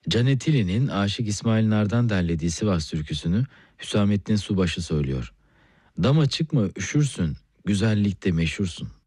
Canetili'nin Aşık İsmail Nar'dan derlediği Sivas türküsünü Hüsamettin Subaşı söylüyor. Dama çıkma üşürsün, güzellikte meşhursun.